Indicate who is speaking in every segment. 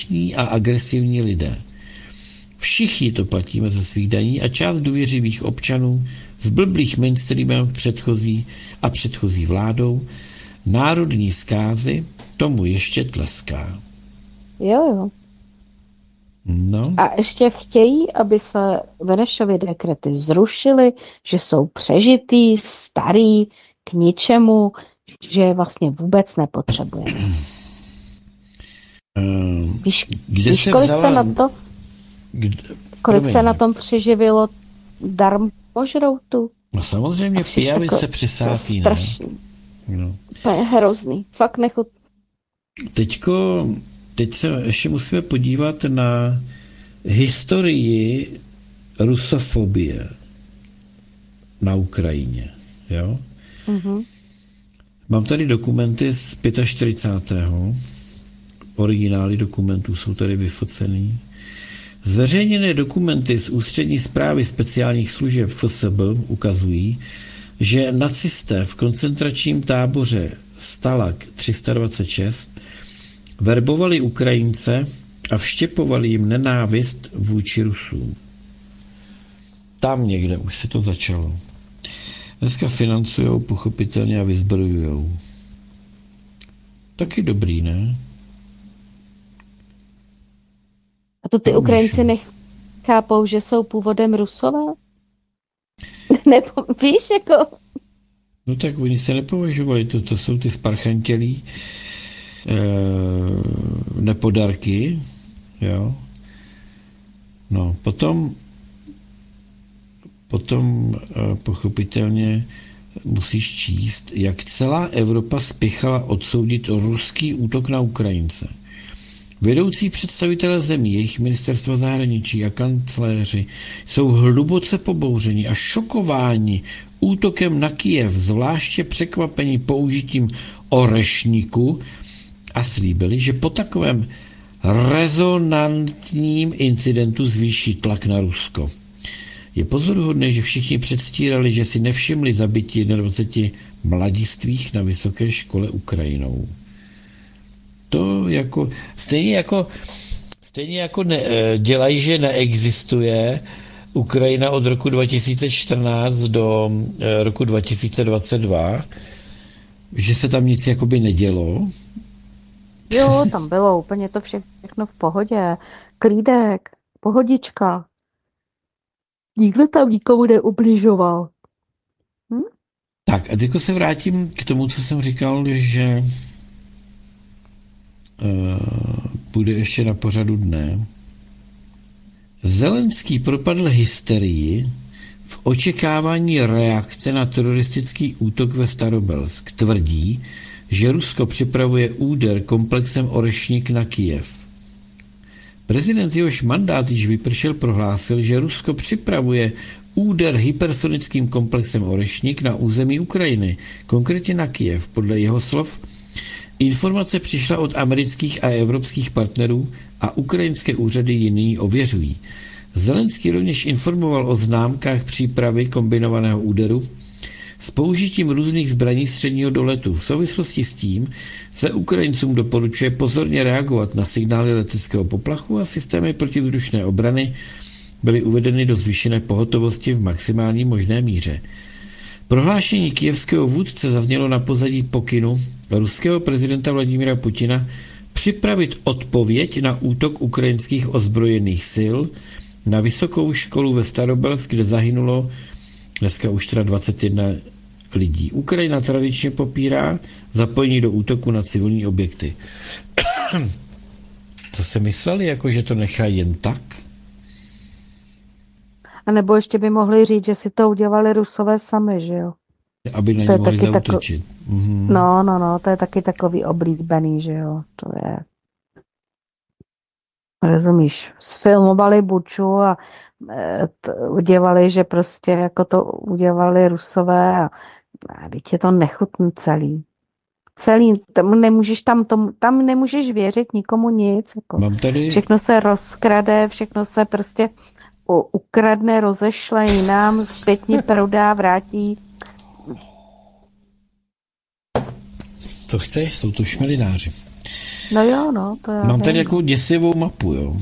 Speaker 1: nefunkční a agresivní lidé. Všichni to platíme ze svých daní a část důvěřivých občanů s blblých mainstreamem v předchozí vládou národní zkázy tomu ještě tleská.
Speaker 2: Jo.
Speaker 1: No.
Speaker 2: A ještě chtějí, aby se Benešovy dekrety zrušily, že jsou přežitý, starý, k ničemu, že je vlastně vůbec nepotřebujeme. Víš, kolik se na to... Kolik se na tom přiživilo darmožroutu?
Speaker 1: No samozřejmě pijavice přisátý, ne? No.
Speaker 2: To je hrozný. Fakt nechutný.
Speaker 1: Teď se ještě musíme podívat na historii rusofobie na Ukrajině. Jo?
Speaker 2: Mm-hmm.
Speaker 1: Mám tady dokumenty z 45. Originály dokumentů jsou tady vyfocený. Zveřejněné dokumenty z ústřední správy speciálních služeb FSB ukazují, že nacisté v koncentračním táboře Stalag 326 verbovali Ukrajince a vštěpovali jim nenávist vůči Rusům. Tam někde už se to začalo. Dneska financujou pochopitelně a vyzbrojujou. Taky dobrý, ne?
Speaker 2: A to ty Ukrajinci nechápou, že jsou původem Rusové? Nebo víš, jako...
Speaker 1: No tak oni se nepovažovali, to jsou ty sparchantělí nepodarky, jo. No, potom pochopitelně musíš číst, jak celá Evropa spěchala odsoudit ruský útok na Ukrajince. Vedoucí představitelé zemí, jejich ministerstva zahraničí a kancléři jsou hluboce pobouřeni a šokováni útokem na Kyjev, zvláště překvapení použitím orešníku a slíbili, že po takovém rezonantním incidentu zvýší tlak na Rusko. Je pozoruhodné, že všichni předstírali, že si nevšimli zabití 21 mladistvých na vysoké škole Ukrajinou. To jako stejně jako dělají, že neexistuje Ukrajina od roku 2014 do roku 2022, že se tam nic jakoby nedělo.
Speaker 2: Jo, tam bylo úplně to všechno v pohodě. Klídek, pohodička. Nikdo tam nikomu neubližoval.
Speaker 1: Tak a teď se vrátím k tomu, co jsem říkal, že bude ještě na pořadu dne. Zelenský propadl hysterii v očekávání reakce na teroristický útok ve Starobelsk. Tvrdí, že Rusko připravuje úder komplexem Orešník na Kyjev. Prezident, jehož mandát již vypršel, prohlásil, že Rusko připravuje úder hypersonickým komplexem Orešník na území Ukrajiny, konkrétně na Kyjev. Podle jeho slov informace přišla od amerických a evropských partnerů a ukrajinské úřady ji nyní ověřují. Zelenský rovněž informoval o známkách přípravy kombinovaného úderu s použitím různých zbraní středního doletu. V souvislosti s tím se Ukrajincům doporučuje pozorně reagovat na signály leteckého poplachu a systémy protivzdušné obrany byly uvedeny do zvýšené pohotovosti v maximální možné míře. Prohlášení kyjevského vůdce zaznělo na pozadí pokynu ruského prezidenta Vladimira Putina připravit odpověď na útok ukrajinských ozbrojených sil na vysokou školu ve Starobelsk, kde zahynulo dneska už teda 21 lidí. Ukrajina tradičně popírá zapojení do útoku na civilní objekty. Co se mysleli, jako že to nechají jen tak?
Speaker 2: A nebo ještě by mohli říct, že si to udělali Rusové sami, že jo?
Speaker 1: Aby na ně mohli zaútočit.
Speaker 2: No, to je taky takový oblíbený, že jo? To je... Rozumíš? Sfilmovali Buču a udělali, že prostě jako to udělali Rusové a teď je to nechutný celý. Tam nemůžeš věřit nikomu nic. Jako. Všechno se rozkrade, všechno se prostě ukradne, rozešle jinam, zpětně prodá, vrátí.
Speaker 1: Co chceš? Jsou to šmelináři.
Speaker 2: No jo, no, to já
Speaker 1: Mám tady
Speaker 2: vím.
Speaker 1: jako děsivou mapu, jo.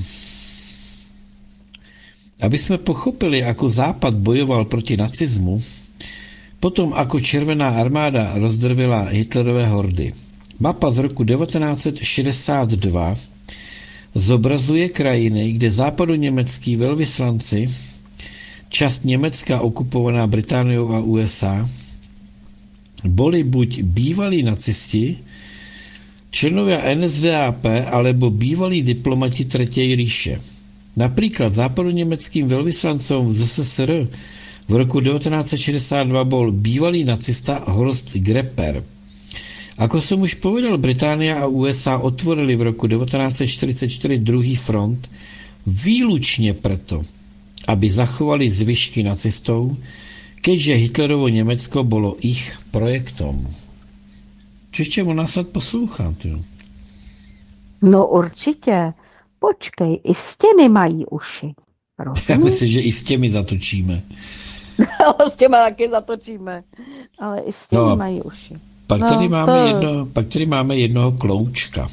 Speaker 1: Aby jsme pochopili, jako Západ bojoval proti nacismu, potom jako Červená armáda rozdrvila Hitlerové hordy. Mapa z roku 1962 zobrazuje krajiny, kde západoněmecký velvyslanci, část Německa okupovaná Britániou a USA, byli buď bývalí nacisti, členové NSDAP, alebo bývalí diplomati Třetí říše. Například západoněmeckým velvyslancům v ZSSR v roku 1962 byl bývalý nacista Horst Grepper. Ako som už povedal, Británia a USA otvorili v roku 1944 druhý front výlučně proto, aby zachovali zvyšky nacistov, keďže Hitlerovo Německo bylo ich projektom. Čiže ona se poslouchá, jo.
Speaker 2: No určitě. Počkej, i stěny mají uši.
Speaker 1: Já
Speaker 2: Rozumíš?
Speaker 1: myslím, že i s těmi zatočíme.
Speaker 2: Ale s těma taky zatočíme. Ale i stěny
Speaker 1: No.
Speaker 2: mají uši.
Speaker 1: Pak
Speaker 2: No,
Speaker 1: tady máme jednoho kloučka.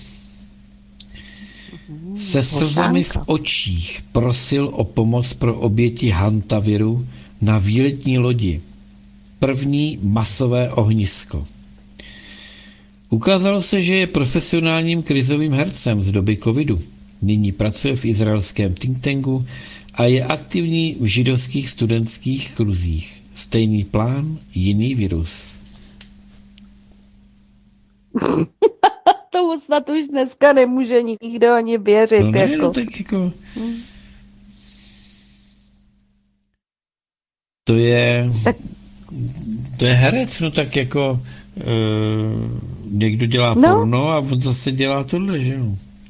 Speaker 1: Se slzami v
Speaker 2: Hošánka.
Speaker 1: očích prosil o pomoc pro oběti Hantaviru na výletní lodi. První masové ohnisko. Ukázalo se, že je profesionálním krizovým hercem z doby covidu. Nyní pracuje v izraelském think tanku a je aktivní v židovských studentských kruzích. Stejný plán, jiný virus.
Speaker 2: Tomu snad už dneska nemůže nikdo ani věřit.
Speaker 1: No ne,
Speaker 2: jako.
Speaker 1: no tak jako... To je herec, no tak jako někdo dělá
Speaker 2: No.
Speaker 1: porno a on zase dělá tohle, že jo.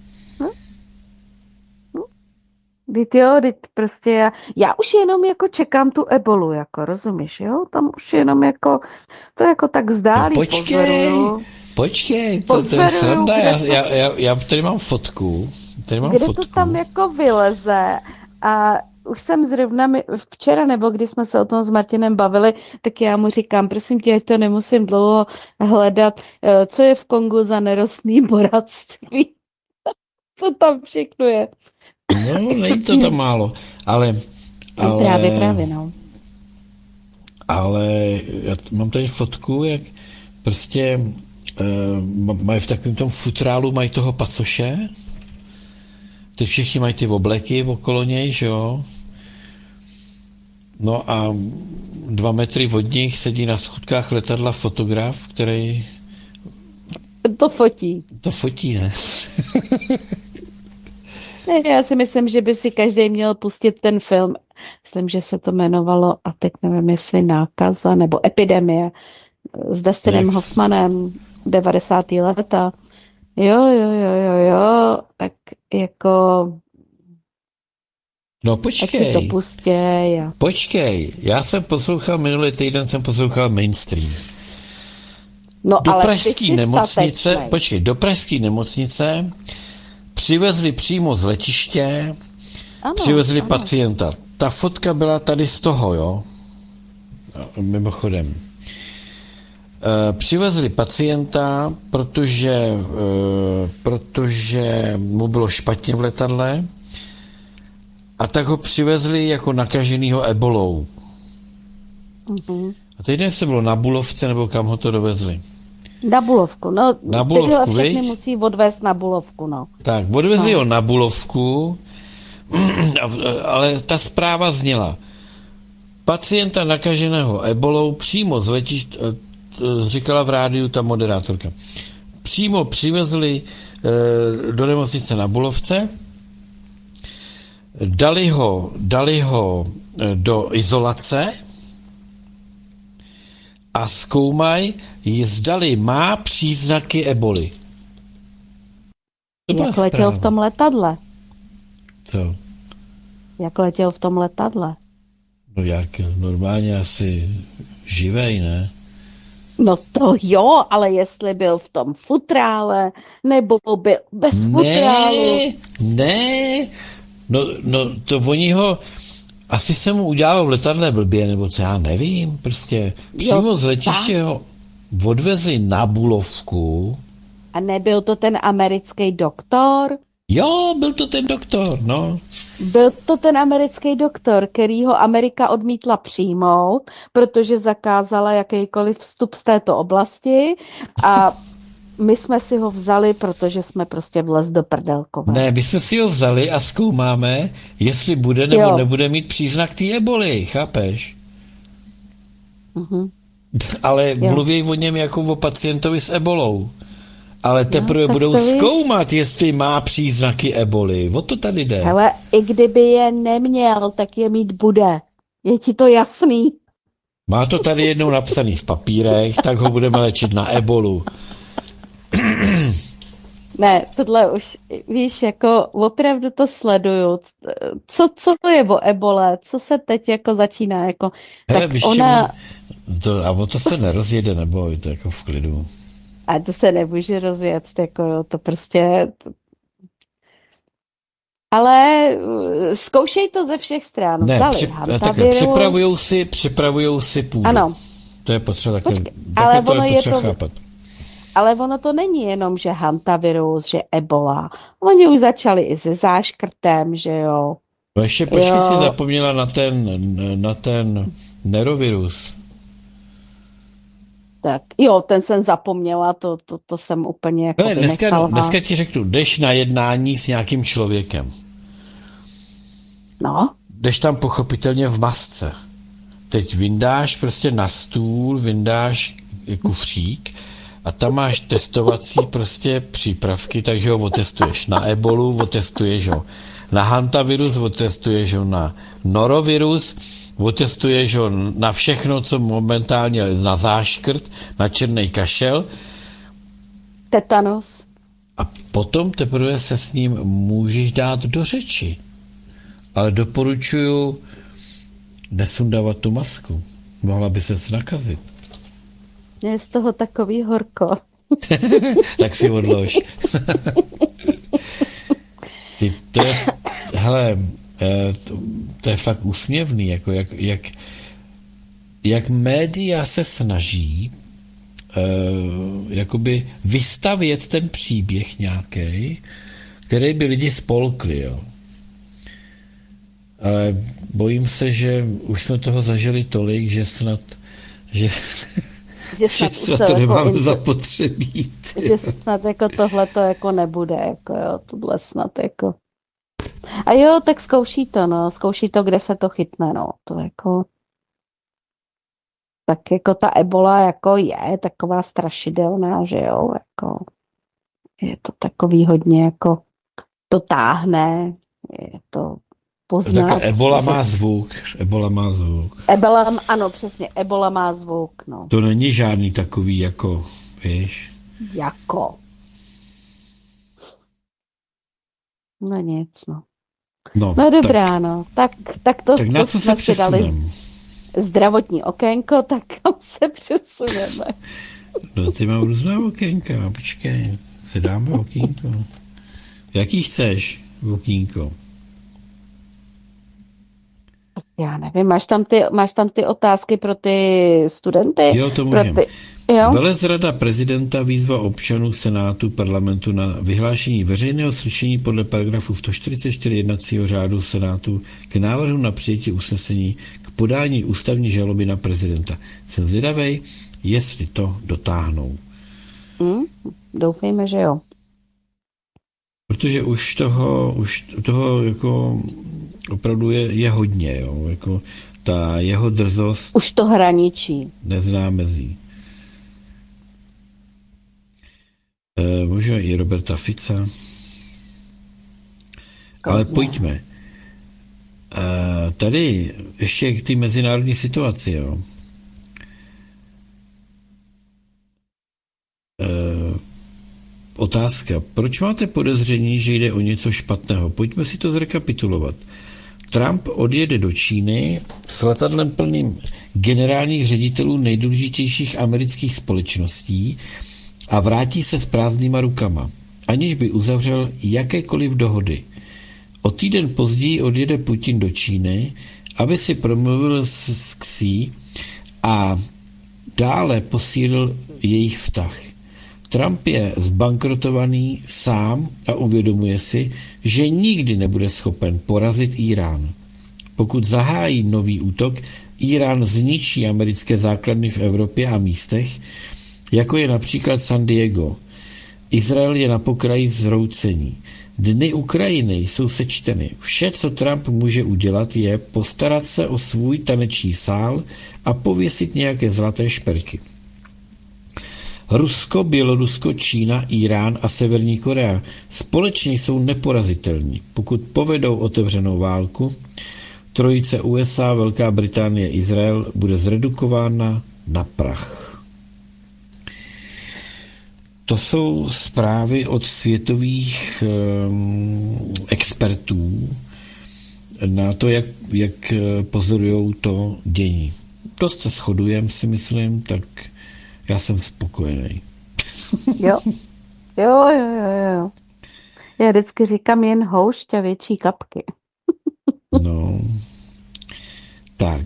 Speaker 2: Vždyť jo, vždyť prostě já už jenom jako čekám tu ebolu, jako rozumíš, jo? Tam už jenom jako, to jako tak zdálí
Speaker 1: No
Speaker 2: pozoruju.
Speaker 1: počkej, to je
Speaker 2: Pozoruju,
Speaker 1: sranda,
Speaker 2: kde
Speaker 1: já tady mám fotku.
Speaker 2: Kde to tam jako vyleze a už jsem zrovna včera, nebo když jsme se o tom s Martinem bavili, tak já mu říkám, prosím tě, ať to nemusím dlouho hledat, co je v Kongu za nerostný bohatství. Co tam všechno je.
Speaker 1: No, není to tam málo, ale
Speaker 2: Právě, no.
Speaker 1: Ale já mám tady fotku, jak prostě mají v takovém tom futrálu, mají toho pacoše, ty všichni mají ty obleky okolo něj, že jo? No a 2 metry od nich sedí na schůdkách letadla fotograf, který
Speaker 2: To fotí.
Speaker 1: to fotí, ne?
Speaker 2: Ne, já si myslím, že by si každý měl pustit ten film. Myslím, že se to jmenovalo, a teď nevím, jestli Nákaza nebo Epidemie s Dustinem
Speaker 1: Jak-
Speaker 2: Hoffmanem 90. leta. Jo, tak jako
Speaker 1: No
Speaker 2: ať si to
Speaker 1: počkej,
Speaker 2: pustěj.
Speaker 1: já jsem poslouchal, minulý týden jsem poslouchal Mainstream.
Speaker 2: No
Speaker 1: Do
Speaker 2: ale
Speaker 1: pražské
Speaker 2: ty jsi
Speaker 1: nemocnice,
Speaker 2: statečnej.
Speaker 1: do pražské nemocnice přivezli přímo z letiště,
Speaker 2: Ano,
Speaker 1: přivezli
Speaker 2: ano.
Speaker 1: pacienta. Ta fotka byla tady z toho, jo. Mimochodem. Přivezli pacienta, protože mu bylo špatně v letadle, a tak ho přivezli jako nakaženýho ebolou.
Speaker 2: Mhm.
Speaker 1: A teď nevím, jestli bylo na Bulovce, nebo kam ho to dovezli.
Speaker 2: Na Bulovku, no.
Speaker 1: Na Bulovku,
Speaker 2: tyhle všechny
Speaker 1: viď?
Speaker 2: musí odvést na Bulovku, no.
Speaker 1: Tak, odvezli ho na Bulovku, ale ta zpráva zněla: pacienta nakaženého ebolou přímo z letiště, říkala v rádiu ta moderátorka, přímo přivezli do nemocnice na Bulovce, dali ho do izolace a zkoumají, zdali má příznaky eboli. To byla
Speaker 2: Jak letěl
Speaker 1: zpráva.
Speaker 2: v tom letadle?
Speaker 1: Co?
Speaker 2: Jak letěl v tom letadle?
Speaker 1: No jak, normálně asi živej, ne?
Speaker 2: No to jo, ale jestli byl v tom futrále, nebo byl bez futrálu.
Speaker 1: Ne, no to oni ho, asi se mu udělalo v letadle blbě, nebo co, já nevím, prostě přímo z letiště ho odvezli na Bulovku
Speaker 2: A nebyl to ten americký doktor?
Speaker 1: Jo, byl to ten doktor, no.
Speaker 2: Byl to ten americký doktor, který ho Amerika odmítla přijmout, protože zakázala jakýkoliv vstup z této oblasti a my jsme si ho vzali, protože jsme prostě vlez do prdelkové.
Speaker 1: Ne, my jsme si ho vzali a zkoumáme, jestli bude nebo nebude mít příznak té eboli, chápeš?
Speaker 2: Mhm.
Speaker 1: Ale mluví o něm jako o pacientovi s ebolou. Ale teprve
Speaker 2: tak
Speaker 1: budou
Speaker 2: to víš.
Speaker 1: zkoumat, jestli má příznaky eboli. O to tady jde.
Speaker 2: Hele, i kdyby je neměl, tak je mít bude. Je ti to jasný?
Speaker 1: Má to tady jednou napsaný v papírech, tak ho budeme léčit na ebolu.
Speaker 2: Ne, tohle už, víš, jako opravdu to sleduju. Co to je o ebole? Co se teď jako začíná? Jako,
Speaker 1: Hele,
Speaker 2: tak
Speaker 1: víš,
Speaker 2: ona...
Speaker 1: a o to se nerozjede, neboj, to jako v klidu.
Speaker 2: A to se nemůže rozjet, jako jo, to prostě... Ale zkoušej to ze všech stran.
Speaker 1: Ne,
Speaker 2: Vzali hantavirus.
Speaker 1: připravujou si půdu.
Speaker 2: Ano.
Speaker 1: To je potřeba takhle,
Speaker 2: ale
Speaker 1: to
Speaker 2: ono
Speaker 1: je
Speaker 2: je
Speaker 1: potřeba
Speaker 2: to...
Speaker 1: chápat.
Speaker 2: Ale ono to není jenom, že hantavirus, že ebola. Oni už začali i se záškrtem, že jo.
Speaker 1: No ještě počkej, si zapomněla na ten nerovirus.
Speaker 2: Tak jo, ten jsem zapomněla, to jsem úplně jako
Speaker 1: dneska ti řeknu, jdeš na jednání s nějakým člověkem.
Speaker 2: No.
Speaker 1: Jdeš tam pochopitelně v masce. Teď vyndáš prostě na stůl, vyndáš kufřík a tam máš testovací prostě přípravky, takže ho otestuješ na ebolu, otestuješ ho na hantavirus, otestuješ ho na norovirus, otestuješ ho na všechno, co momentálně na záškrt, na černý kašel.
Speaker 2: Tetanus.
Speaker 1: A potom teprve se s ním můžeš dát do řeči. Ale doporučuju nesundávat tu masku. Mohla by ses nakazit.
Speaker 2: Je z toho takový horko.
Speaker 1: Tak si odlož. To je fakt úsměvný, jako jak média se snaží jakoby vystavět ten příběh nějaký, který by lidi spolkli, jo. Ale bojím se, že už jsme toho zažili tolik, že snad to nemáme zapotřebí.
Speaker 2: Že snad jako tohle to jako nebude, jako jo, tohle snad jako. A jo, tak zkouší to, kde se to chytne, no, to jako. Tak jako ta ebola jako je taková strašidelná, že jo, jako. Je to takový hodně jako, to táhne, je to poznat.
Speaker 1: Ebola má zvuk.
Speaker 2: Ano, přesně, ebola má zvuk, no.
Speaker 1: To není žádný takový jako, víš.
Speaker 2: Jako. No nic, no. No dobrá, no. Tak
Speaker 1: na co se přesuneme?
Speaker 2: Zdravotní okénko, tak kam se přesuneme?
Speaker 1: No, ty mám různá okénka, počkej, se dáme okýnko. Jaký chceš okýnko?
Speaker 2: Já nevím, máš tam ty otázky pro ty studenty?
Speaker 1: Jo, to můžeme. Velezrada prezidenta výzva občanů Senátu parlamentu na vyhlášení veřejného slyšení podle paragrafu 144 jednacího řádu Senátu k návrhu na přijetí usnesení k podání ústavní žaloby na prezidenta. Jsem zvědavej, jestli to dotáhnou.
Speaker 2: Doufejme, že jo.
Speaker 1: Protože už toho jako opravdu je hodně, jo, jako ta jeho drzost
Speaker 2: už to hraničí.
Speaker 1: Nezná mezí. Možná i Roberta Fica. Ale pojďme. Tady ještě k té mezinárodní situaci, jo. Otázka. Proč máte podezření, že jde o něco špatného? Pojďme si to zrekapitulovat. Trump odjede do Číny s letadlem plným generálních ředitelů nejdůležitějších amerických společností a vrátí se s prázdnýma rukama, aniž by uzavřel jakékoliv dohody. O týden později odjede Putin do Číny, aby si promluvil s Xi a dále posílil jejich vztah. Trump je zbankrotovaný sám a uvědomuje si, že nikdy nebude schopen porazit Írán. Pokud zahájí nový útok, Írán zničí americké základny v Evropě a místech, jako je například San Diego. Izrael je na pokraji zhroucení. Dny Ukrajiny jsou sečteny. Vše, co Trump může udělat, je postarat se o svůj taneční sál a pověsit nějaké zlaté šperky. Rusko, Bělorusko, Čína, Irán a Severní Korea společně jsou neporazitelní. Pokud povedou otevřenou válku, trojice USA, Velká Británie, Izrael bude zredukována na prach. To jsou zprávy od světových expertů na to, jak pozorují to dění. Dost se shodujeme, si myslím, tak já jsem spokojený.
Speaker 2: Jo. Já vždycky říkám jen houšť a větší kapky.
Speaker 1: No, tak.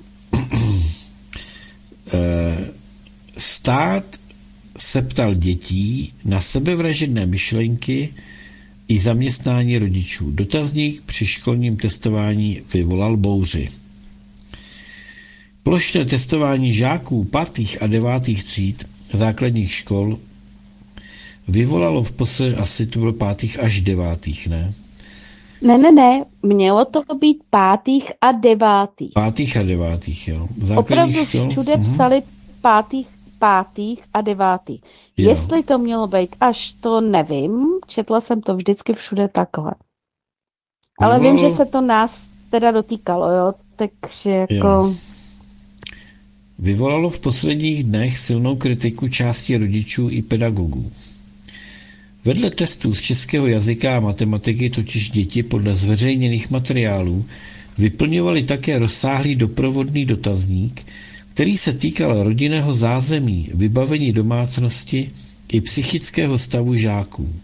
Speaker 1: Stát se ptal dětí na sebevražedné myšlenky i zaměstnání rodičů. Dotazník při školním testování vyvolal bouři. Plošné testování žáků 5. a 9. tříd základních škol vyvolalo v poslední, asi to bylo 5. až 9. ne?
Speaker 2: Ne, mělo to být 5. a 9.
Speaker 1: 5. a 9. jo.
Speaker 2: Opravdu všude psali 5. a 9.
Speaker 1: Jo.
Speaker 2: Jestli to mělo být až, to nevím. Četla jsem to vždycky všude takhle. Ale vím, že se to nás teda dotýkalo, jo. Takže jako...
Speaker 1: Jo. Vyvolalo v posledních dnech silnou kritiku části rodičů i pedagogů. Vedle testů z českého jazyka a matematiky totiž děti podle zveřejněných materiálů vyplňovaly také rozsáhlý doprovodný dotazník, který se týkal rodinného zázemí, vybavení domácnosti i psychického stavu žáků.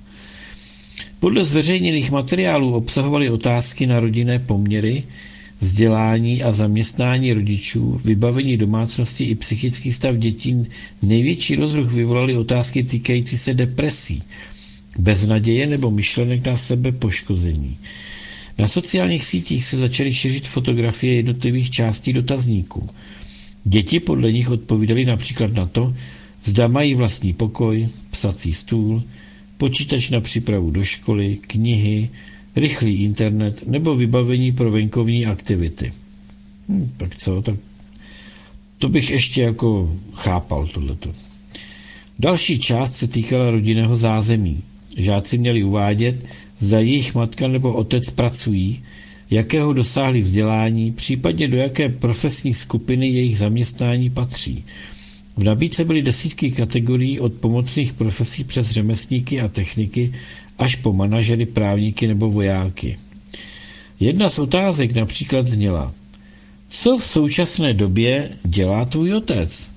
Speaker 1: Podle zveřejněných materiálů obsahovaly otázky na rodinné poměry, vzdělání a zaměstnání rodičů, vybavení domácnosti i psychický stav dětí. Největší rozruch vyvolaly otázky týkající se depresí, beznaděje nebo myšlenek na sebe poškození. Na sociálních sítích se začaly šířit fotografie jednotlivých částí dotazníků. Děti podle nich odpovídaly například na to, zda mají vlastní pokoj, psací stůl, počítač na přípravu do školy, knihy, rychlý internet nebo vybavení pro venkovní aktivity. Tak co? Tak to bych ještě jako chápal tohleto. Další část se týkala rodinného zázemí. Žáci měli uvádět, zda jejich matka nebo otec pracují, jakého dosáhli vzdělání, případně do jaké profesní skupiny jejich zaměstnání patří. V nabídce byly desítky kategorií od pomocných profesí přes řemeslníky a techniky až po manažery, právníky nebo vojáky. Jedna z otázek například zněla: co v současné době dělá tvůj otec?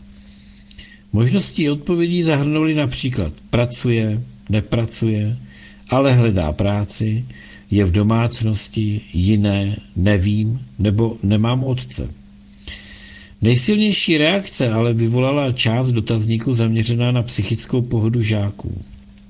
Speaker 1: Možnosti odpovědí zahrnuly například pracuje, nepracuje, ale hledá práci, je v domácnosti, jiné, nevím, nebo nemám otce. Nejsilnější reakce ale vyvolala část dotazníku zaměřená na psychickou pohodu žáků.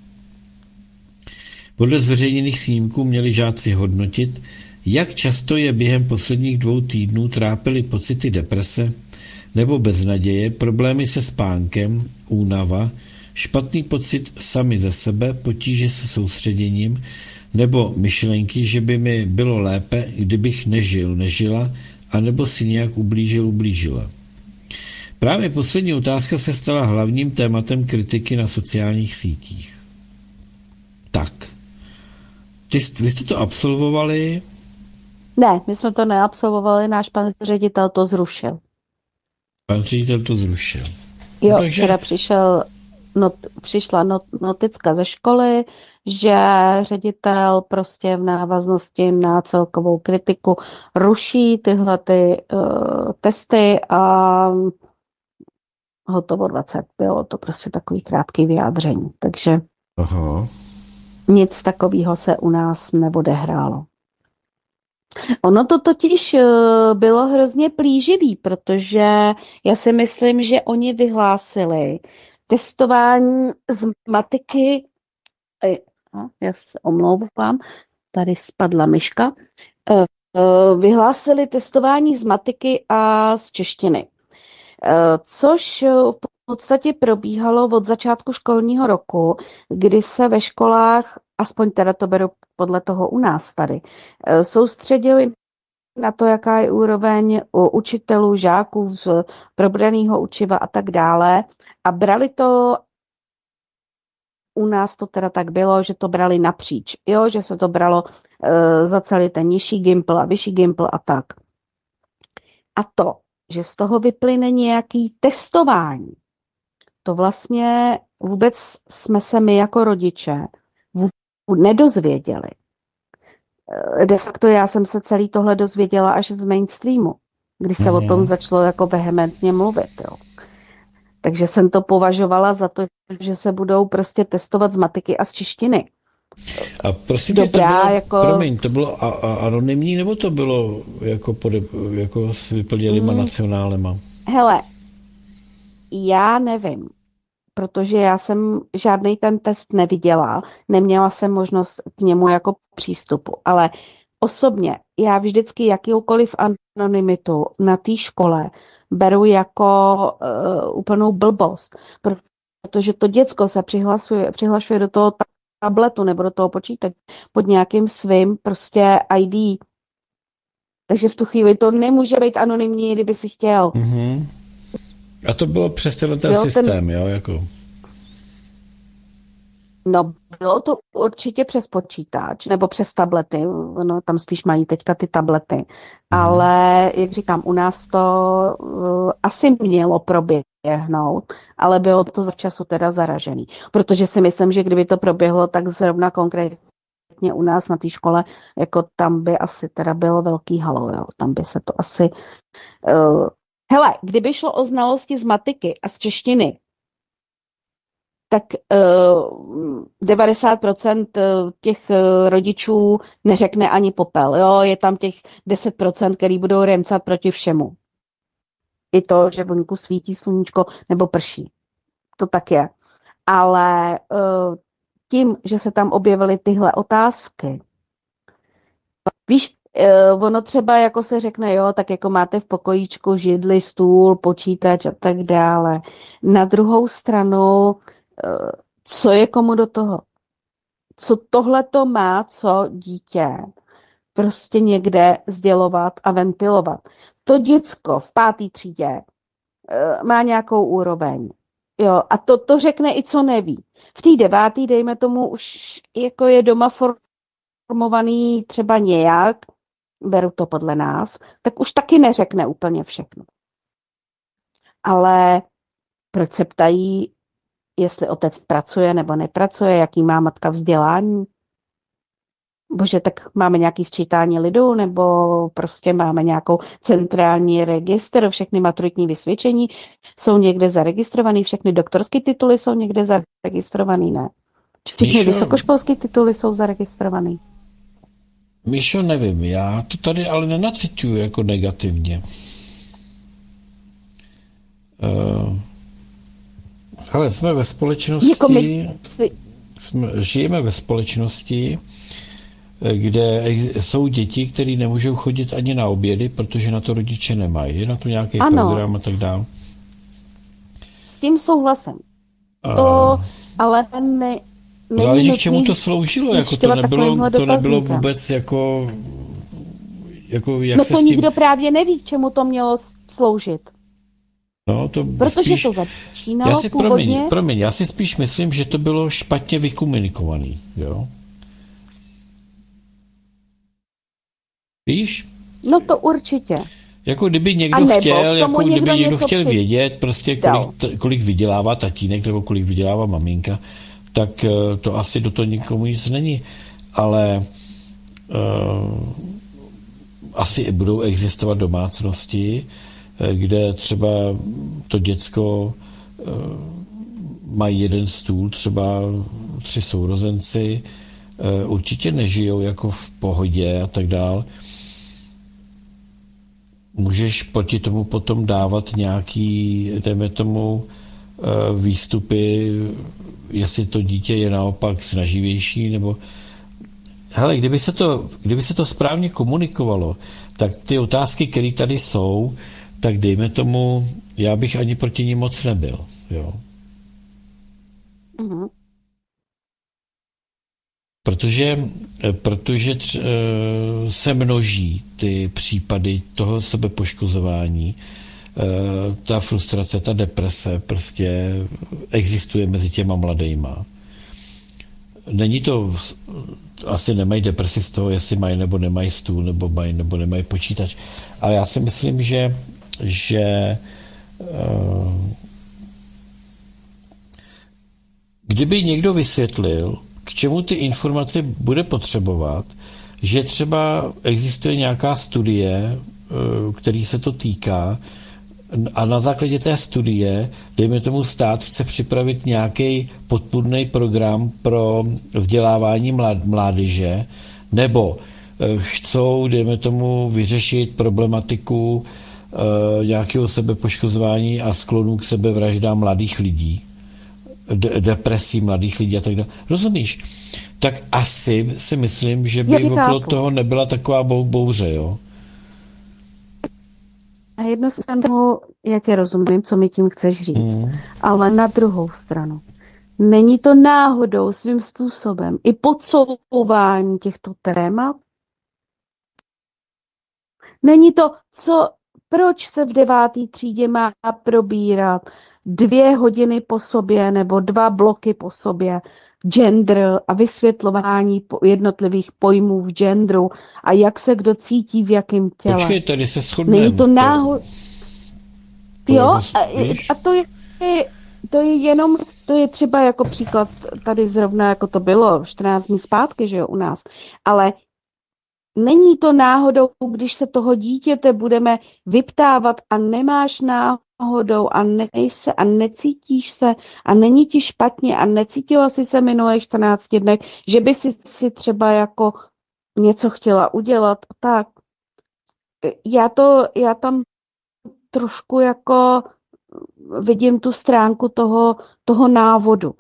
Speaker 1: Podle zveřejněných snímků měli žáci hodnotit, jak často je během posledních 2 týdnů trápily pocity deprese nebo beznaděje, problémy se spánkem, únava, špatný pocit sami ze sebe, potíže se soustředěním nebo myšlenky, že by mi bylo lépe, kdybych nežila, anebo si nějak ublížila. Právě poslední otázka se stala hlavním tématem kritiky na sociálních sítích. Tak, vy jste to absolvovali?
Speaker 2: Ne, my jsme to neabsolvovali, náš pan ředitel to zrušil.
Speaker 1: Pan ředitel to zrušil.
Speaker 2: Jo,
Speaker 1: No, takže...
Speaker 2: včera přišla noticka ze školy, že ředitel prostě v návaznosti na celkovou kritiku ruší tyhle testy a hotovo 20. Bylo to prostě takový krátký vyjádření. Takže
Speaker 1: Aha.
Speaker 2: nic takového se u nás neodehrálo. Ono to totiž bylo hrozně plíživý, protože já si myslím, že oni vyhlásili, testování z matiky, já se omlouvám, tady spadla myška, vyhlásili testování z matiky a z češtiny, což v podstatě probíhalo od začátku školního roku, kdy se ve školách, aspoň teda to beru podle toho u nás tady, soustředili na to, jaká je úroveň u učitelů, žáků, z probraného učiva a tak dále. A brali to, u nás to teda tak bylo, že to brali napříč, jo? Že se to bralo za celý ten nižší gimpl a vyšší gimpl a tak. A to, že z toho vyplyne nějaký testování, to vlastně vůbec jsme se my jako rodiče nedozvěděli. De facto já jsem se celý tohle dozvěděla až z mainstreamu, když se o tom začalo jako vehementně mluvit. Jo. Takže jsem to považovala za to, že se budou prostě testovat z matiky a z češtiny.
Speaker 1: A prosím tě, promiň, to bylo anonymní, nebo to bylo jako s vyplněnýma nacionálema?
Speaker 2: Hele, já nevím, protože já jsem žádný ten test neviděla, neměla jsem možnost k němu jako přístupu, ale osobně já vždycky jakýkoliv anonymitu na té škole beru jako úplnou blbost, protože to děcko se přihlašuje do toho tabletu nebo do toho počítače pod nějakým svým prostě ID. Takže v tu chvíli to nemůže být anonymní, kdyby si chtěl.
Speaker 1: Mm-hmm. A to bylo přes ten systém, jo, jako...
Speaker 2: No, bylo to určitě přes počítač, nebo přes tablety, no, tam spíš mají teďka ty tablety, ale, jak říkám, u nás to asi mělo proběhnout, ale bylo to za času teda zaražený, protože si myslím, že kdyby to proběhlo, tak zrovna konkrétně u nás na té škole, jako tam by asi teda bylo velký halo, jo, tam by se to asi... Hele, kdyby šlo o znalosti z matiky a z češtiny, tak 90% těch rodičů neřekne ani popel. Jo? Je tam těch 10%, který budou remcat proti všemu. I to, že vonku svítí sluníčko nebo prší. To tak je. Ale tím, že se tam objevily tyhle otázky, víš, ono třeba jako se řekne, jo, tak jako máte v pokojíčku židli, stůl, počítač a tak dále. Na druhou stranu, co je komu do toho? Co tohle to má, co dítě prostě někde sdělovat a ventilovat? To děcko v 5. třídě má nějakou úroveň. Jo, a to řekne i co neví. V té 9. dejme tomu už jako je doma formovaný třeba nějak, beru to podle nás, tak už taky neřekne úplně všechno. Ale proč se ptají, jestli otec pracuje nebo nepracuje, jaký má matka vzdělání? Bože, tak máme nějaký sčítání lidu, nebo prostě máme nějakou centrální registr, všechny maturitní vysvědčení jsou někde zaregistrovaný, všechny doktorské tituly jsou někde zaregistrovaný, ne? Všechny vysokoškolské tituly jsou zaregistrovaný.
Speaker 1: Míšo, nevím, já to tady ale nenacituju jako negativně. Ale jsme ve společnosti, žijeme ve společnosti, kde jsou děti, které nemůžou chodit ani na obědy, protože na to rodiče nemají. Je na to nějaký program a tak dále.
Speaker 2: S tím souhlasem. To ale
Speaker 1: záleží, k čemu to sloužilo. Jako to nebylo vůbec jako jak
Speaker 2: no
Speaker 1: se
Speaker 2: to nikdo právě neví, k čemu to mělo sloužit.
Speaker 1: No,
Speaker 2: protože spíš, to začínalo původně...
Speaker 1: Promiň, já si spíš myslím, že to bylo špatně vykomunikovaný, jo? Víš?
Speaker 2: No to určitě.
Speaker 1: Jako kdyby někdo chtěl vědět, prostě kolik vydělává tatínek, nebo kolik vydělává maminka, tak to asi do toho nikomu nic není. Ale asi budou existovat domácnosti, kde třeba to děcko mají jeden stůl, třeba 3 sourozenci, určitě nežijou jako v pohodě a tak dál. Můžeš proti tomu potom dávat nějaký, dejme tomu, výstupy, jestli to dítě je naopak snaživější, nebo... Hele, kdyby se to správně komunikovalo, tak ty otázky, které tady jsou, tak dejme tomu, já bych ani proti ní moc nebyl. Jo.
Speaker 2: Mhm.
Speaker 1: Protože se množí ty případy toho sebepoškozování, ta frustrace, ta deprese prostě existuje mezi těma mladejma. Není to, asi nemají depresi z toho, jestli mají nebo nemají stůl, nebo mají nebo nemají počítač, ale já si myslím, že kdyby někdo vysvětlil, k čemu ty informace bude potřebovat, že třeba existuje nějaká studie, který se to týká, a na základě té studie, dejme tomu stát, chce připravit nějaký podpůrný program pro vzdělávání mládeže, nebo chcou, dejme tomu, vyřešit problematiku nějakého sebepoškozování a sklonu k sebevraždám mladých lidí, depresí mladých lidí a tak dále. Rozumíš? Tak asi si myslím, že by okolo toho nebyla taková bouře, jo?
Speaker 2: Na jednu stranu, já tě rozumím, co mi tím chceš říct, ale na druhou stranu, není to náhodou svým způsobem i podsouvání těchto témat? Není to, proč se v 9. třídě má probírat 2 hodiny po sobě nebo 2 bloky po sobě gender a vysvětlování jednotlivých pojmů v genderu a jak se kdo cítí v jakém těle.
Speaker 1: Počkej, tady se shodneme.
Speaker 2: Není to náhodou. Jo, a to je třeba jako příklad tady zrovna, jako to bylo 14 dní zpátky, že jo, u nás. Ale není to náhodou, když se toho dítěte budeme vyptávat a nemáš náhodou a nejse a necítíš se a není ti špatně a necítila si se minulých 14 dnech, že by si třeba jako něco chtěla udělat, tak já tam trošku jako vidím tu stránku toho návodu.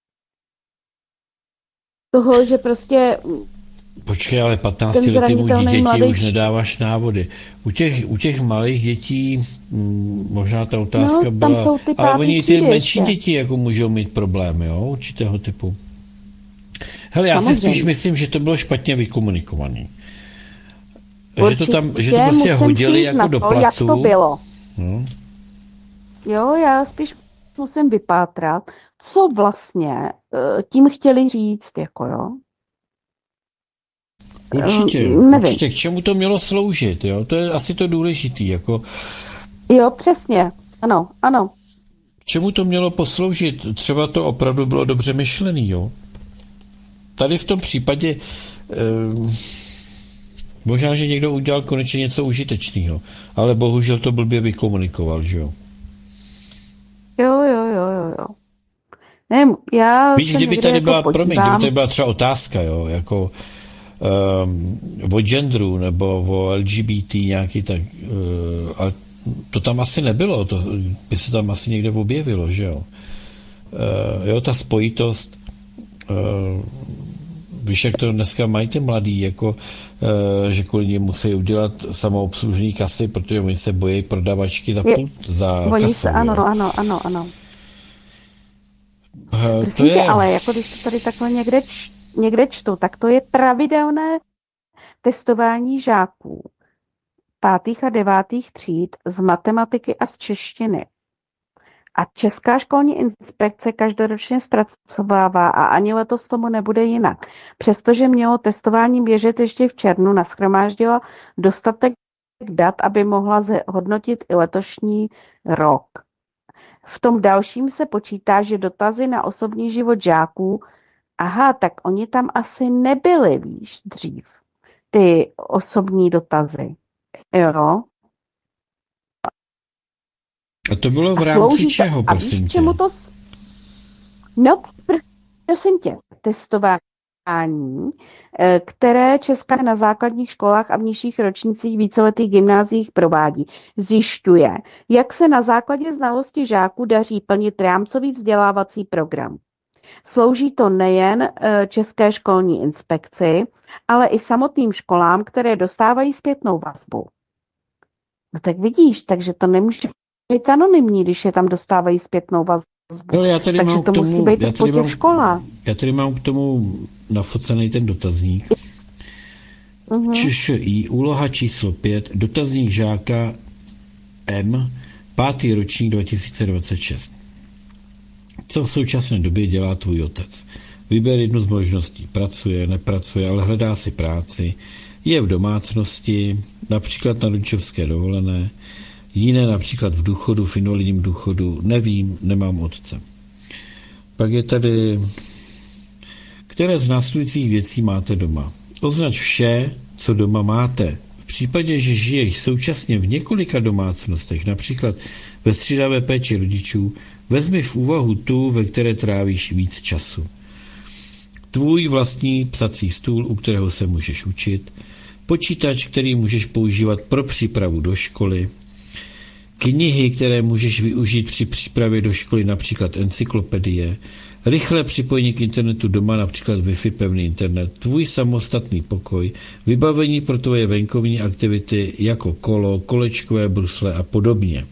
Speaker 2: Toho, že prostě...
Speaker 1: Počkej, ale 15letému dítěti už nedáváš návody. U těch malých dětí možná ta otázka byla... Ale oni ty menší děti jako můžou mít problém, jo, určitého typu. Hele, já si spíš myslím, že to bylo špatně vykomunikovaný. Že to prostě hodili jako do placu.
Speaker 2: Jak to bylo. Jo, já spíš musím vypátrat, co vlastně tím chtěli říct, jako jo.
Speaker 1: Určitě, k čemu to mělo sloužit, jo, to je asi to důležitý, jako.
Speaker 2: Jo, přesně, ano.
Speaker 1: K čemu to mělo posloužit? Třeba to opravdu bylo dobře myšlený, jo. Tady v tom případě možná, že někdo udělal konečně něco užitečného, ale bohužel to blbě vykomunikoval, že jo.
Speaker 2: Jo. Ne, já
Speaker 1: víš, kdyby tady byla, kdyby tady byla třeba otázka, jo, jako o genderu nebo o LGBT nějaký, tak a to tam asi nebylo, to by se tam asi někde objevilo, že jo. Jo, ta spojitost, víš, jak to dneska mají ty mladí, jako, že kvůli nim musí udělat samoobslužní kasy, protože oni se bojí prodavačky za kasou.
Speaker 2: Ano. Ale jako když to tady takhle někde čtu, tak to je pravidelné testování žáků 5. a 9. tříd z matematiky a z češtiny. A Česká školní inspekce každoročně zpracovává a ani letos tomu nebude jinak. Přestože mělo testování běžet ještě v červnu, nashromáždila dostatek dat, aby mohla hodnotit i letošní rok. V tom dalším se počítá, že dotazy na osobní život žáků, tak oni tam asi nebyli, víš, dřív. Ty osobní dotazy. Jo.
Speaker 1: A to bylo v rámci čeho, prosím tě?
Speaker 2: Čemu to... No, prosím tě, testování které Česká na základních školách a v nižších ročnících víceletých gymnáziích provádí. Zjišťuje, jak se na základě znalosti žáků daří plnit rámcový vzdělávací program. Slouží to nejen České školní inspekci, ale i samotným školám, které dostávají zpětnou vazbu. No tak vidíš, takže to nemůže být anonymní, když je tam dostávají zpětnou vazbu.
Speaker 1: Ale já tady
Speaker 2: Takže
Speaker 1: mám
Speaker 2: to
Speaker 1: k tomu,
Speaker 2: musí být po těch školách.
Speaker 1: Já tady mám k tomu nafocený ten dotazník. ČŠI, úloha číslo 5, dotazník žáka M, 5. ročník 2026. Co v současné době dělá tvůj otec? Vyber jednu z možností. Pracuje, nepracuje, ale hledá si práci. Je v domácnosti, například na rodičovské dovolené. Jiné například v důchodu, v invalidním důchodu. Nevím, nemám otce. Pak je tady, které z následujících věcí máte doma. Označ vše, co doma máte. V případě, že žiješ současně v několika domácnostech, například ve střídavé péči rodičů, vezmi v úvahu tu, ve které trávíš víc času. Tvůj vlastní psací stůl, u kterého se můžeš učit, počítač, který můžeš používat pro přípravu do školy, knihy, které můžeš využít při přípravě do školy, například encyklopedie, rychlé připojení k internetu doma, například Wi-Fi pevný internet, tvůj samostatný pokoj, vybavení pro tvoje venkovní aktivity jako kolo, kolečkové brusle a podobně.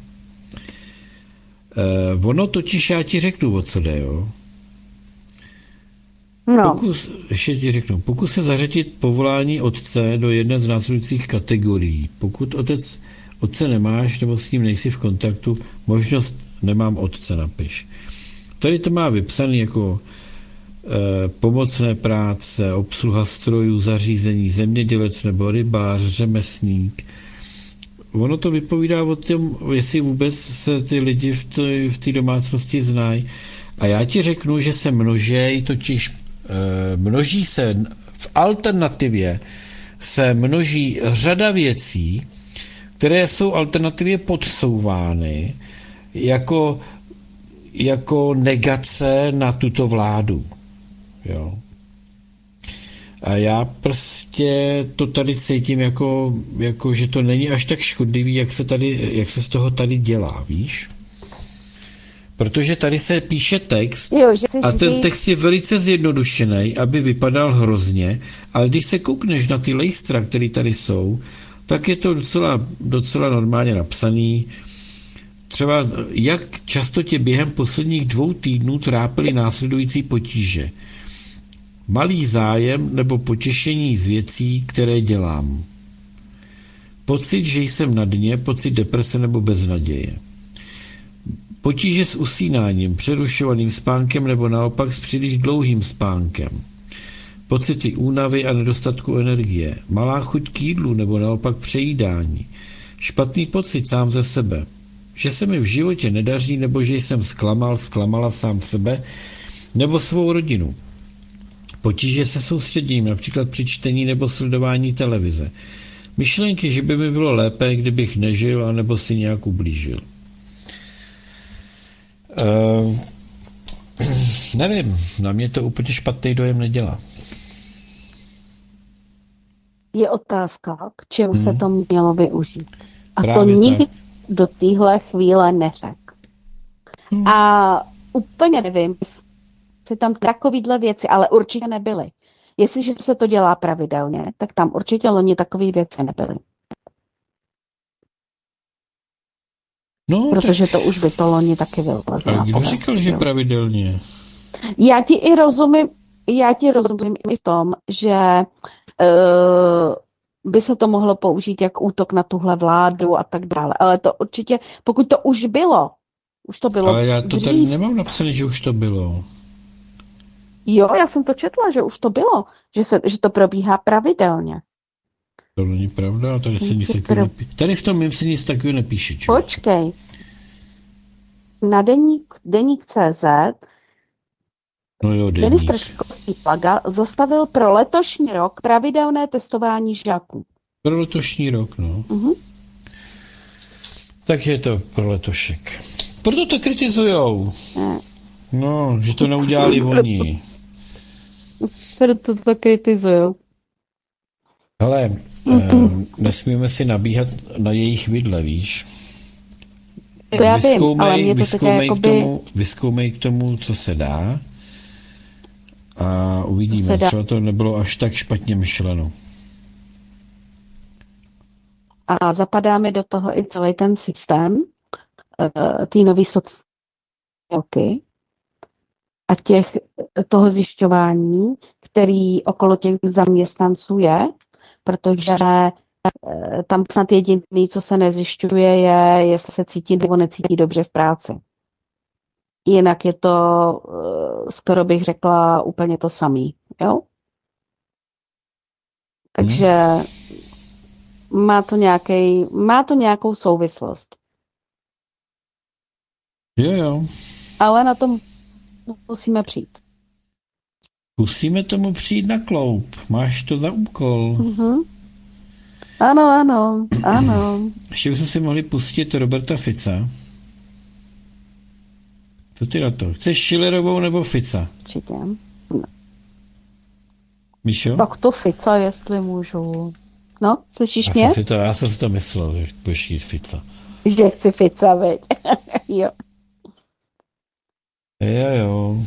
Speaker 1: Ono totiž, já ti řeknu, o co jde, jo?
Speaker 2: No.
Speaker 1: Ještě ti řeknu, pokus se zařadit povolání otce do jedné z následujících kategorií. Pokud otce nemáš nebo s ním nejsi v kontaktu, možnost nemám otce napiš. Tady to má vypsaný jako pomocné práce, obsluha strojů, zařízení, zemědělec nebo rybář, řemesník. Ono to vypovídá o tom, jestli vůbec se ty lidi v té domácnosti znají. A já ti řeknu, že se množí se v alternativě se množí řada věcí, které jsou alternativě podsouvány jako negace na tuto vládu. Jo. A já prostě to tady cítím jako že to není až tak škodlivý, jak se z toho tady dělá, víš? Protože tady se píše text a ten text je velice zjednodušený, aby vypadal hrozně, ale když se koukneš na ty lejstra, které tady jsou, tak je to docela normálně napsaný. Třeba jak často tě během posledních 2 týdnů trápily následující potíže. Malý zájem nebo potěšení z věcí, které dělám. Pocit, že jsem na dně, pocit deprese nebo beznaděje. Potíže s usínáním, přerušovaným spánkem nebo naopak s příliš dlouhým spánkem. Pocity únavy a nedostatku energie. Malá chuť k jídlu nebo naopak přejídání. Špatný pocit sám ze sebe. Že se mi v životě nedaří nebo že jsem zklamala sám sebe nebo svou rodinu. Potíže se soustředěním, například při čtení nebo sledování televize. Myšlenky, že by mi bylo lépe, kdybych nežil anebo si nějak ublížil. Nevím, na mě to úplně špatný dojem nedělá.
Speaker 2: Je otázka, k čemu se to mělo využít. A
Speaker 1: Právě
Speaker 2: to nikdy
Speaker 1: tak.
Speaker 2: do téhle chvíle neřekl. A úplně nevím, jestli tam takovýhle věci, ale určitě nebyly. Jestliže se to dělá pravidelně, tak tam určitě loni takové věci nebyly.
Speaker 1: No,
Speaker 2: Protože to už by to loni taky vylezlo.
Speaker 1: a kdo říkal, že pravidelně?
Speaker 2: Já ti rozumím i v tom, že by se to mohlo použít jako útok na tuhle vládu a tak dále. Ale to určitě, pokud to už to bylo.
Speaker 1: Ale já to tady nemám napsané, že už to bylo.
Speaker 2: Jo, já jsem to četla, že už to bylo, že to probíhá pravidelně.
Speaker 1: To není pravda, tady se nic takového nepíše. Tady v tom mým se nic takového nepíše. Člověk.
Speaker 2: Počkej. Na deník CZ ministr školství Plaga zastavil pro letošní rok pravidelné testování žáků.
Speaker 1: Pro letošní rok, no.
Speaker 2: Uh-huh.
Speaker 1: Tak je to pro letošek. Proto to kritizujou. No, že to neudělali oni.
Speaker 2: furt to kritizuju.
Speaker 1: Ale nesmíme si nabíhat na jejich vidle, víš?
Speaker 2: To já vím, ale mě to teďka jakoby...
Speaker 1: Vyzkoumej k tomu, co se dá a uvidíme. Třeba to nebylo až tak špatně myšleno.
Speaker 2: A zapadá mi do toho i celý ten systém tý nový sociálky a toho zjišťování, který okolo těch zaměstnanců je, protože tam snad jediný, co se nezjišťuje, je, jestli se cítí nebo necítí dobře v práci. Jinak je to, skoro bych řekla, úplně to samý. Jo? Takže má to nějakou souvislost.
Speaker 1: Jo.
Speaker 2: Ale na tom musíme přijít.
Speaker 1: Musíme tomu přijít na kloup. Máš to za úkol.
Speaker 2: Ano.
Speaker 1: Ještě bychom si mohli pustit Roberta Fica. Co ty na to? Chceš Schillerovou nebo Fica?
Speaker 2: Určitě.
Speaker 1: Míšo?
Speaker 2: Tak to Fica, jestli můžu. No, slyšíš mě?
Speaker 1: Já jsem si to myslel, že budeš jít Fica.
Speaker 2: Že chci Fica, veď. Jo.
Speaker 1: Jo.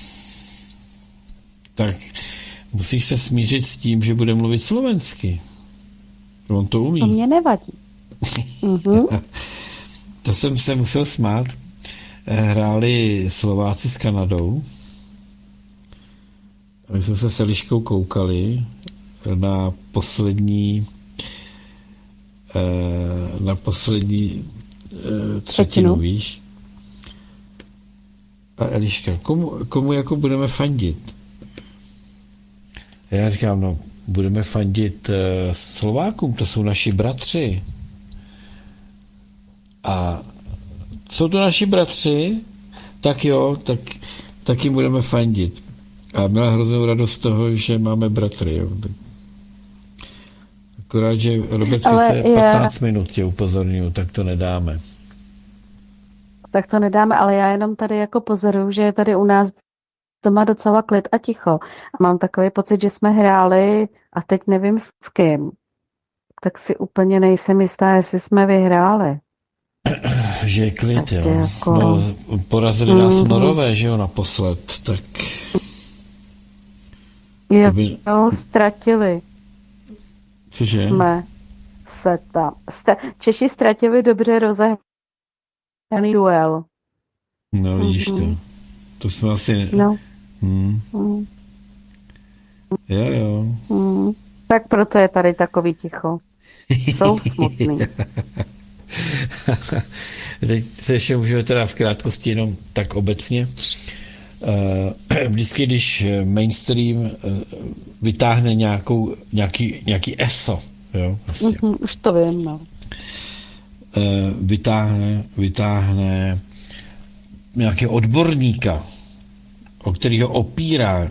Speaker 1: Tak musíš se smířit s tím, že bude mluvit slovensky. On to umí.
Speaker 2: To mě nevadí.
Speaker 1: To jsem se musel smát. Hráli Slováci s Kanadou. My jsme se s Eliškou koukali na poslední třetinu, víš. A Eliška, komu jako budeme fandit? Já říkám, budeme fandit Slovákům, to jsou naši bratři. A jsou to naši bratři? Tak jo, tak jim budeme fandit. A měla hroznou radost z toho, že máme bratry. Jo. Akorát, že Robert Fice 15 minut tě upozorňuji, tak to nedáme.
Speaker 2: Tak to nedáme, ale já jenom tady jako pozoruju, že je tady u nás doma docela klid a ticho. A mám takový pocit, že jsme hráli a teď nevím s kým. Tak si úplně nejsem jistá, jestli jsme vyhráli.
Speaker 1: Že je klid, jo. Jako... No, porazili nás Norové, že jo, naposled, tak...
Speaker 2: Jo, ztratili.
Speaker 1: Cože?
Speaker 2: Jsme se tam... Češi ztratili dobře rozehraný duel.
Speaker 1: No, vidíš to. To jsme asi...
Speaker 2: No.
Speaker 1: Jo.
Speaker 2: Tak proto je tady takový ticho. Jsou smutný.
Speaker 1: Teď se ještě můžeme teda v krátkosti jenom tak obecně. Vždycky, když mainstream vytáhne nějaký ESO, jo, vlastně.
Speaker 2: Už to vím, no.
Speaker 1: Vytáhne nějakého odborníka, o kterého opírá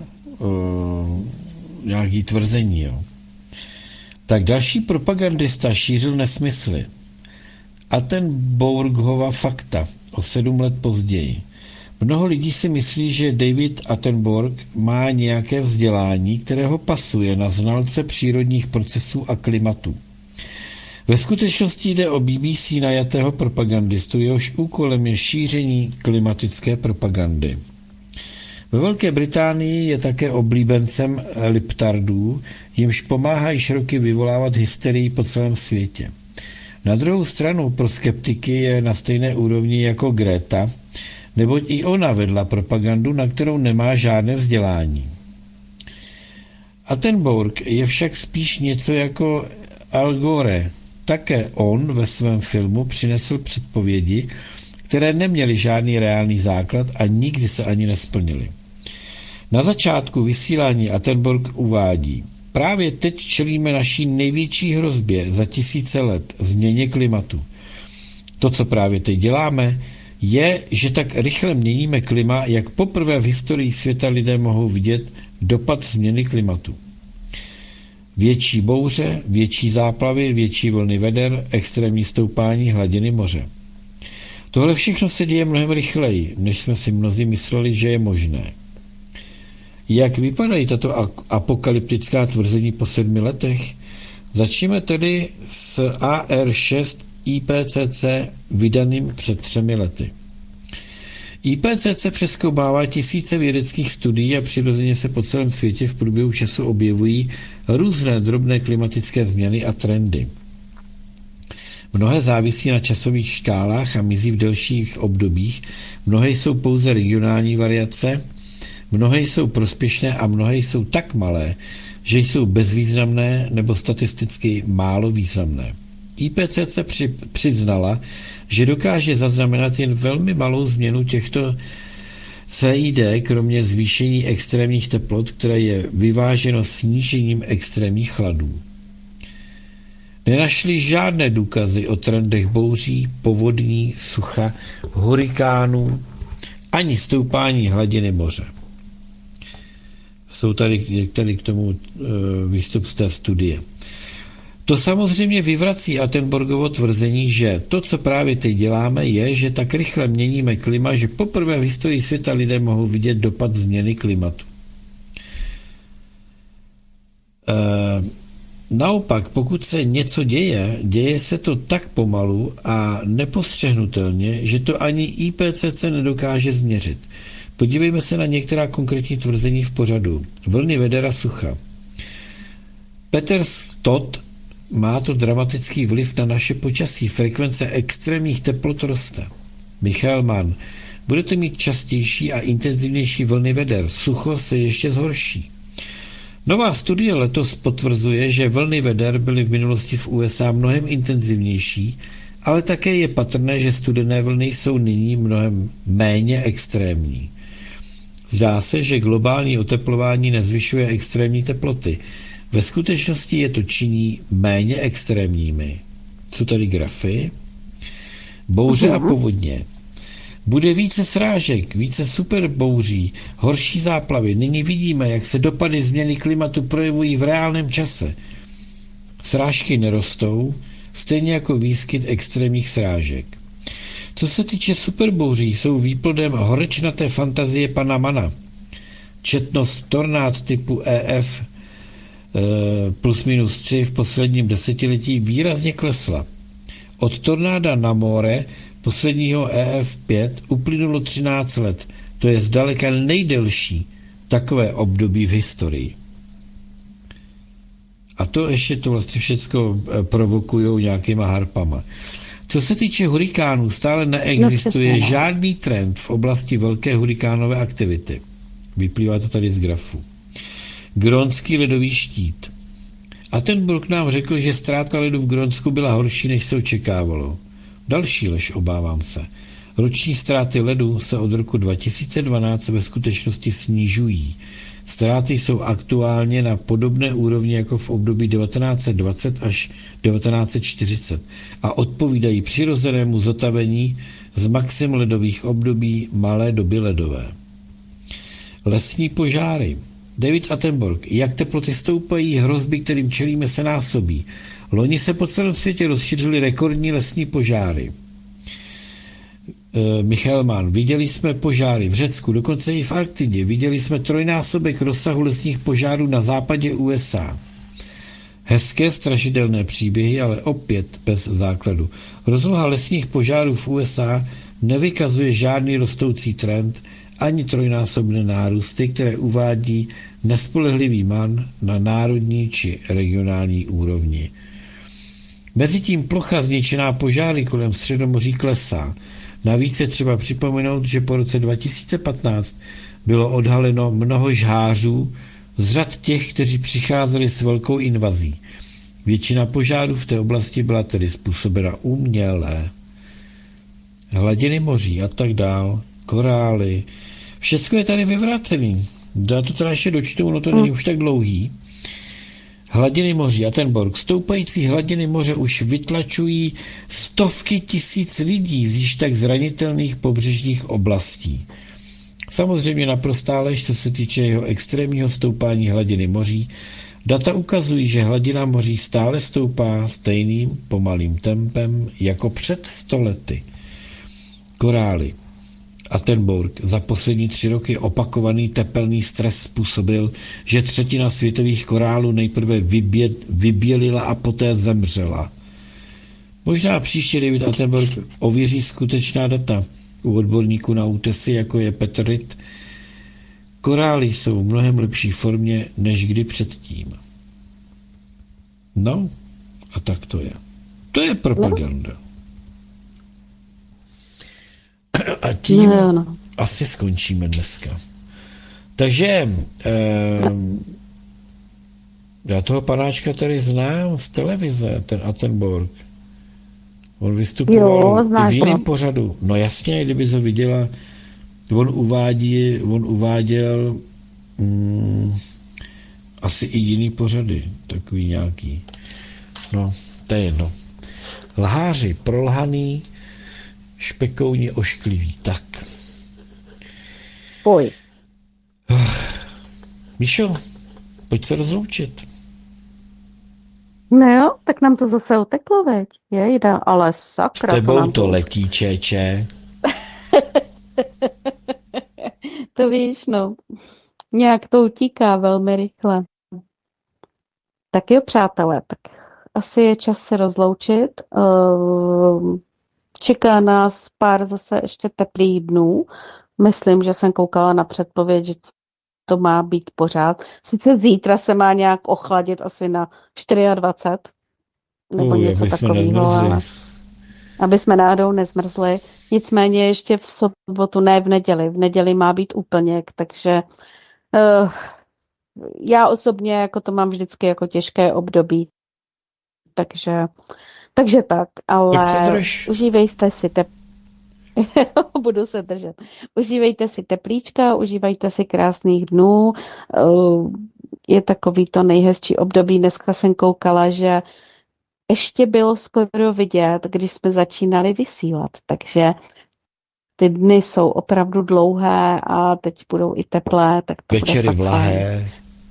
Speaker 1: nějaký tvrzení, jo. Tak další propagandista šířil nesmysly. Attenborougova fakta o 7 let později. Mnoho lidí si myslí, že David Attenborough má nějaké vzdělání, které ho pasuje na znalce přírodních procesů a klimatu. Ve skutečnosti jde o BBC najatého propagandistu, jehož úkolem je šíření klimatické propagandy. Ve Velké Británii je také oblíbencem liptardů, jimž pomáhá již roky vyvolávat hysterii po celém světě. Na druhou stranu pro skeptiky je na stejné úrovni jako Greta, neboť i ona vedla propagandu, na kterou nemá žádné vzdělání. Attenborough je však spíš něco jako Al Gore. Také on ve svém filmu přinesl předpovědi, které neměly žádný reálný základ a nikdy se ani nesplnily. Na začátku vysílání Attenborough uvádí: právě teď čelíme naší největší hrozbě za tisíce let, změně klimatu. To, co právě teď děláme, je, že tak rychle měníme klima, jak poprvé v historii světa lidé mohou vidět dopad změny klimatu. Větší bouře, větší záplavy, větší vlny veder, extrémní stoupání hladiny moře. Tohle všechno se děje mnohem rychleji, než jsme si mnozí mysleli, že je možné. Jak vypadají tato apokalyptická tvrzení po 7 letech? Začneme tedy s AR6 IPCC vydaným před 3 lety. IPCC přezkoumává tisíce vědeckých studií a přirozeně se po celém světě v průběhu času objevují různé drobné klimatické změny a trendy. Mnohé závisí na časových škálách a mizí v delších obdobích, mnohé jsou pouze regionální variace, mnohé jsou prospěšné a mnohé jsou tak malé, že jsou bezvýznamné nebo statisticky málo významné. IPCC přiznala, že dokáže zaznamenat jen velmi malou změnu těchto CID, kromě zvýšení extrémních teplot, které je vyváženo snížením extrémních chladů. Nenašli žádné důkazy o trendech bouří, povodní, sucha, hurikánů, ani stoupání hladiny moře. Jsou tady k tomu výstup z té studie. To samozřejmě vyvrací Attenborovo tvrzení, že to, co právě teď děláme, je, že tak rychle měníme klima, že poprvé v historii světa lidé mohou vidět dopad změny klimatu. Naopak, pokud se něco děje se to tak pomalu a nepostřehnutelně, že to ani IPCC nedokáže změřit. Podívejme se na některá konkrétní tvrzení v pořadu. Vlny vedera sucha. Peter Stott: má to dramatický vliv na naše počasí. Frekvence extrémních teplot roste. Michael Mann: budete mít častější a intenzivnější vlny veder. Sucho se ještě zhorší. Nová studie letos potvrzuje, že vlny veder byly v minulosti v USA mnohem intenzivnější, ale také je patrné, že studené vlny jsou nyní mnohem méně extrémní. Zdá se, že globální oteplování nezvyšuje extrémní teploty. Ve skutečnosti je to činí méně extrémními. Jsou tady grafy. Bouře a povodně. Bude více srážek, více superbouří, horší záplavy. Nyní vidíme, jak se dopady změny klimatu projevují v reálném čase. Srážky nerostou, stejně jako výskyt extrémních srážek. Co se týče superbouří, jsou výplodem horečnaté fantazie pana Mana. Četnost tornád typu EF +-3 v posledním desetiletí výrazně klesla. Od tornáda na more posledního EF5 uplynulo 13 let. To je zdaleka nejdelší takové období v historii. A to ještě to vlastně všechno provokujou nějakýma harpama. Co se týče hurikánů, stále neexistuje žádný trend v oblasti velké hurikánové aktivity. Vyplývá to tady z grafu. Grónský ledový štít. Attenborough nám řekl, že ztráta ledu v Grónsku byla horší, než se očekávalo. Další lež, obávám se. Roční ztráty ledu se od roku 2012 ve skutečnosti snižují. Ztráty jsou aktuálně na podobné úrovni jako v období 1920 až 1940 a odpovídají přirozenému zotavení z maxim ledových období malé doby ledové. Lesní požáry. David Attenborough: jak teploty stoupají, hrozby, kterým čelíme, se násobí. Loni se po celém světě rozšířily rekordní lesní požáry. Michael Mann: viděli jsme požáry v Řecku, dokonce i v Arktidě. Viděli jsme trojnásobek rozsahu lesních požárů na západě USA. Hezké strašidelné příběhy, ale opět bez základu. Rozloha lesních požárů v USA nevykazuje žádný rostoucí trend ani trojnásobné nárůsty, které uvádí nespolehlivý Mann na národní či regionální úrovni. Mezitím plocha zničená požáry kolem Středomoří klesá. Navíc je třeba připomenout, že po roce 2015 bylo odhaleno mnoho žhářů z řad těch, kteří přicházeli s velkou invazí. Většina požárů v té oblasti byla tedy způsobena uměle. Hladiny moří a tak dál, korály, všechno je tady vyvrácený. Já to teda ještě dočtu, no to není už tak dlouhý. Hladiny moří. Attenborough: stoupající hladiny moře už vytlačují stovky tisíc lidí z již tak zranitelných pobřežních oblastí. Samozřejmě naprostá lež, co se týče jeho extrémního stoupání hladiny moří. Data ukazují, že hladina moří stále stoupá stejným pomalým tempem jako před 100 lety. Korály. Attenborough. Za poslední 3 roky opakovaný tepelný stres způsobil, že 1/3 světových korálů nejprve vybělila a poté zemřela. Možná příště David Attenborough ověří skutečná data u odborníků na útesy, jako je Petr Ritt. Korály jsou v mnohem lepší formě, než kdy předtím. No, a tak to je. To je propaganda. A tím asi skončíme dneska. Takže já toho panáčka tady znám z televize, ten Attenborough. On vystupoval v jiném pořadu. No jasně, kdyby ho viděla, on uváděl asi i jiný pořady, takový nějaký. No, to je jedno. Lháři prolhaný, špekouni oškliví. Tak.
Speaker 2: Pojď.
Speaker 1: Míšo, pojď se rozloučit.
Speaker 2: No jo, tak nám to zase uteklo, veď. Jejda, ale sakra.
Speaker 1: S tebou to letí, čeče.
Speaker 2: To víš, no. Nějak to utíká velmi rychle. Tak jo, přátelé, tak asi je čas se rozloučit. Čeká nás pár zase ještě teplých dnů. Myslím, že jsem koukala na předpověď, že to má být pořád. Sice zítra se má nějak ochladit asi na 24, nebo něco takového, ale aby jsme náhodou nezmrzli. Nicméně ještě v sobotu, ne v neděli. V neděli má být úplněk, takže já osobně jako to mám vždycky jako těžké období. Takže tak, ale užívejte si budu se držet. Užívejte si teplíčka, užívejte si krásných dnů. Je takový to nejhezčí období. Dneska jsem koukala, že ještě bylo skoro vidět, když jsme začínali vysílat. Takže ty dny jsou opravdu dlouhé a teď budou i teplé. Tak to
Speaker 1: večery vlahé.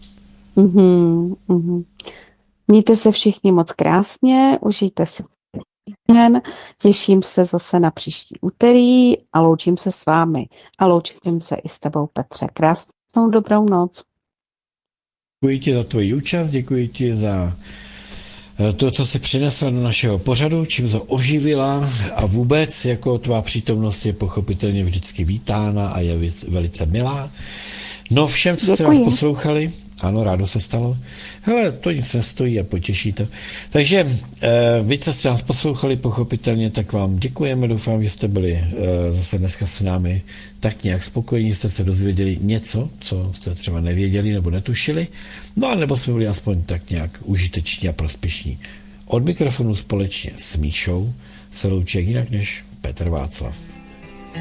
Speaker 2: Mějte se všichni moc krásně, užijte si den, těším se zase na příští úterý a loučím se s vámi. A loučím se i s tebou, Petře. Krásnou dobrou noc.
Speaker 1: Děkuji ti za tvoji účast, děkuji ti za to, co jsi přinesla do našeho pořadu, čím to oživila a vůbec jako tvá přítomnost je pochopitelně vždycky vítána a je velice milá. No všem, co jste nás poslouchali, ano, rádo se stalo. Hele, to nic nestojí a potěší to. Takže vy, co jste nás poslouchali, pochopitelně, tak vám děkujeme. Doufám, že jste byli zase dneska s námi tak nějak spokojení, jste se dozvěděli něco, co jste třeba nevěděli nebo netušili. No a nebo jsme byli aspoň tak nějak užiteční a prospěšní. Od mikrofonu společně s Míšou se loučí jinak než Petr Václav.